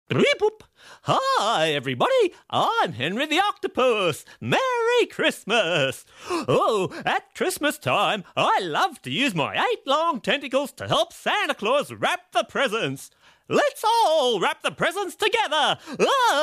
Boop. Hi, everybody. I'm Henry the Octopus. Merry Christmas. Oh, at Christmas time, I love to use my 8 long tentacles to help Santa Claus wrap the presents. Let's all wrap the presents together. Ah!